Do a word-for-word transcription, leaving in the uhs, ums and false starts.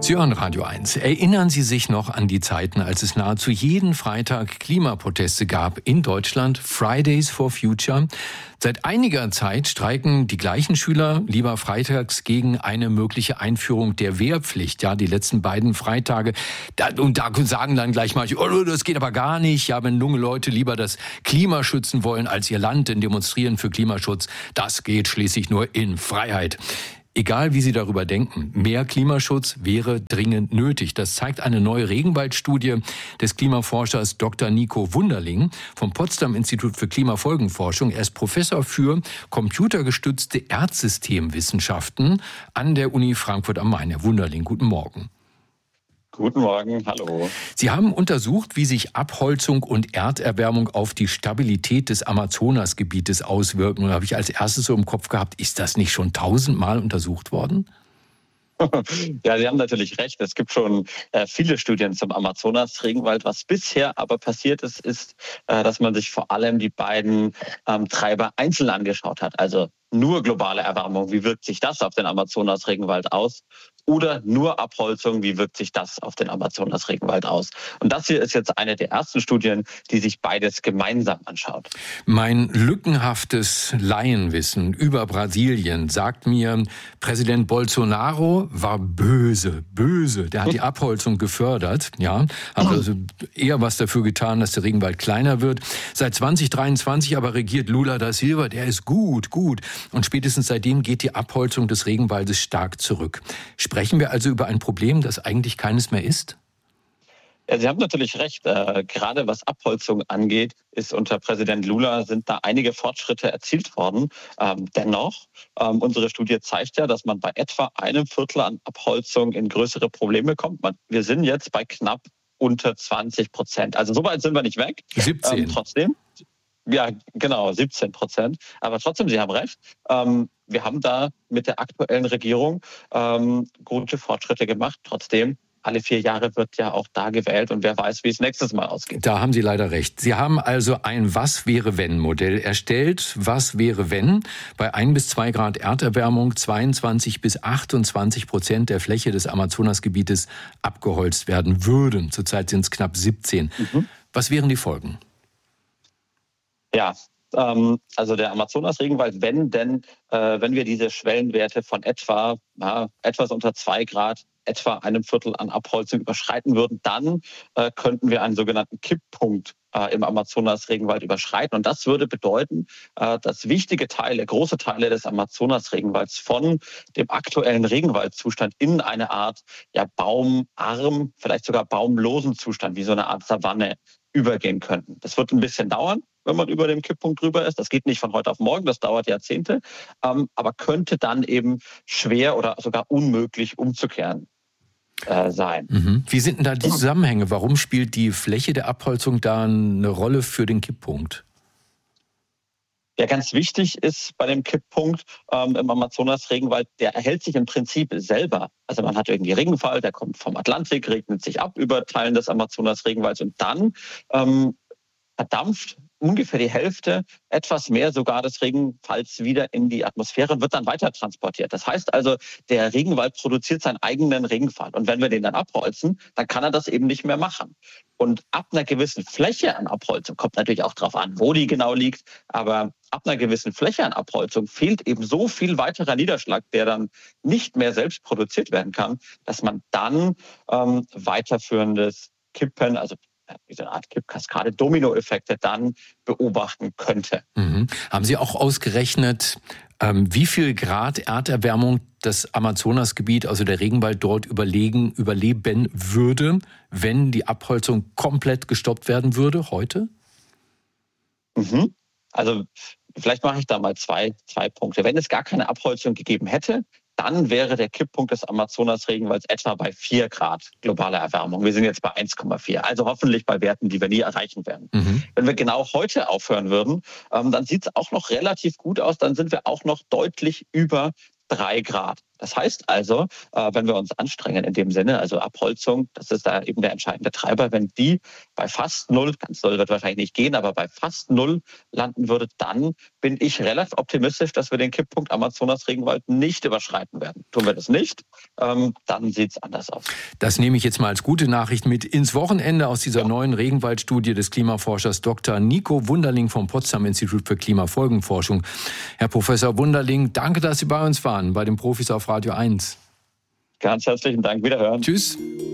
Sie hören Radio eins. Erinnern Sie sich noch an die Zeiten, als es nahezu jeden Freitag Klimaproteste gab in Deutschland? Fridays for Future. Seit einiger Zeit streiken die gleichen Schüler lieber freitags gegen eine mögliche Einführung der Wehrpflicht. Ja, die letzten beiden Freitage. Da, und da sagen dann gleich mal, oh, das geht aber gar nicht. Ja, wenn junge Leute lieber das Klima schützen wollen als ihr Land, denn demonstrieren für Klimaschutz, das geht schließlich nur in Freiheit. Egal, wie Sie darüber denken, mehr Klimaschutz wäre dringend nötig. Das zeigt eine neue Regenwaldstudie des Klimaforschers Doktor Nico Wunderling vom Potsdam Institut für Klimafolgenforschung. Er ist Professor für computergestützte Erdsystemwissenschaften an der Uni Frankfurt am Main. Herr Wunderling, guten Morgen. Guten Morgen, hallo. Sie haben untersucht, wie sich Abholzung und Erderwärmung auf die Stabilität des Amazonasgebietes auswirken. Und da habe ich als erstes so im Kopf gehabt, ist das nicht schon tausendmal untersucht worden? Ja, Sie haben natürlich recht. Es gibt schon äh, viele Studien zum Amazonas-Regenwald. Was bisher aber passiert ist, ist, äh, dass man sich vor allem die beiden ähm, Treiber einzeln angeschaut hat. Also nur globale Erwärmung, wie wirkt sich das auf den Amazonas-Regenwald aus? Oder nur Abholzung, wie wirkt sich das auf den Amazonas-Regenwald aus? Und das hier ist jetzt eine der ersten Studien, die sich beides gemeinsam anschaut. Mein lückenhaftes Laienwissen über Brasilien sagt mir, Präsident Bolsonaro war böse, böse. Der hat die Abholzung gefördert, ja, hat also eher was dafür getan, dass der Regenwald kleiner wird. Seit zwanzig dreiundzwanzig aber regiert Lula da Silva, der ist gut, gut. Und spätestens seitdem geht die Abholzung des Regenwaldes stark zurück. Sprechen wir also über ein Problem, das eigentlich keines mehr ist? Ja, Sie haben natürlich recht. Äh, gerade was Abholzung angeht, ist unter Präsident Lula sind da einige Fortschritte erzielt worden. Ähm, dennoch, ähm, unsere Studie zeigt ja, dass man bei etwa einem Viertel an Abholzung in größere Probleme kommt. Man, wir sind jetzt bei knapp unter zwanzig Prozent. Also so weit sind wir nicht weg. siebzehn. Ähm, trotzdem. Ja, genau, siebzehn Prozent. Aber trotzdem, Sie haben recht. Ähm, wir haben da mit der aktuellen Regierung ähm, gute Fortschritte gemacht. Trotzdem, alle vier Jahre wird ja auch da gewählt und wer weiß, wie es nächstes Mal ausgeht. Da haben Sie leider recht. Sie haben also ein Was-wäre-wenn-Modell erstellt. Was wäre, wenn bei ein bis zwei Grad Erderwärmung zweiundzwanzig bis achtundzwanzig Prozent der Fläche des Amazonasgebietes abgeholzt werden würden? Zurzeit sind es knapp siebzehn. Mhm. Was wären die Folgen? Ja, ähm, also der Amazonas-Regenwald, wenn denn, äh, wenn wir diese Schwellenwerte von etwa, ja, etwas unter zwei Grad, etwa einem Viertel an Abholzung überschreiten würden, dann äh, könnten wir einen sogenannten Kipppunkt äh, im Amazonas-Regenwald überschreiten. Und das würde bedeuten, äh, dass wichtige Teile, große Teile des Amazonas-Regenwalds von dem aktuellen Regenwaldzustand in eine Art ja, baumarm, vielleicht sogar baumlosen Zustand, wie so eine Art Savanne, übergehen könnten. Das wird ein bisschen dauern, wenn man über dem Kipppunkt drüber ist. Das geht nicht von heute auf morgen, das dauert Jahrzehnte, ähm, aber könnte dann eben schwer oder sogar unmöglich umzukehren äh, sein. Mhm. Wie sind denn da die Zusammenhänge? Warum spielt die Fläche der Abholzung da eine Rolle für den Kipppunkt? Ja, ganz wichtig ist bei dem Kipppunkt ähm, im Amazonas-Regenwald, der erhält sich im Prinzip selber. Also man hat irgendwie Regenfall, der kommt vom Atlantik, regnet sich ab über Teilen des Amazonas-Regenwalds und dann ähm, verdampft ungefähr die Hälfte, etwas mehr sogar des Regenfalls wieder in die Atmosphäre und wird dann weiter transportiert. Das heißt also, der Regenwald produziert seinen eigenen Regenfall. Und wenn wir den dann abholzen, dann kann er das eben nicht mehr machen. Und ab einer gewissen Fläche an Abholzung, kommt natürlich auch darauf an, wo die genau liegt, aber ab einer gewissen Fläche an Abholzung fehlt eben so viel weiterer Niederschlag, der dann nicht mehr selbst produziert werden kann, dass man dann ähm, weiterführendes Kippen, also wie so eine Art Kippkaskade, Dominoeffekte dann beobachten könnte. Mhm. Haben Sie auch ausgerechnet, ähm, wie viel Grad Erderwärmung das Amazonasgebiet, also der Regenwald dort überlegen, überleben würde, wenn die Abholzung komplett gestoppt werden würde heute? Mhm. Also vielleicht mache ich da mal zwei, zwei Punkte. Wenn es gar keine Abholzung gegeben hätte, dann wäre der Kipppunkt des Amazonas-Regenwalds etwa bei vier Grad globaler Erwärmung. Wir sind jetzt bei eins Komma vier, also hoffentlich bei Werten, die wir nie erreichen werden. Mhm. Wenn wir genau heute aufhören würden, ähm, dann sieht es auch noch relativ gut aus. Dann sind wir auch noch deutlich über drei Grad. Das heißt also, wenn wir uns anstrengen in dem Sinne, also Abholzung, das ist da eben der entscheidende Treiber, wenn die bei fast null, ganz null wird wahrscheinlich nicht gehen, aber bei fast null landen würde, dann bin ich relativ optimistisch, dass wir den Kipppunkt Amazonas-Regenwald nicht überschreiten werden. Tun wir das nicht, ähm, dann sieht es anders aus. Das nehme ich jetzt mal als gute Nachricht mit ins Wochenende aus dieser ja. neuen Regenwaldstudie des Klimaforschers Doktor Nico Wunderling vom Potsdam Institut für Klimafolgenforschung. Herr Professor Wunderling, danke, dass Sie bei uns waren, bei den Profis auf Radio eins. Ganz herzlichen Dank. Wiederhören. Tschüss.